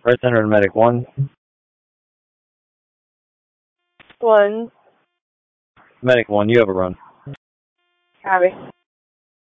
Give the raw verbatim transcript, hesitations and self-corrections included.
Red Center and Medic one. One. Medic one, you have a run. Copy.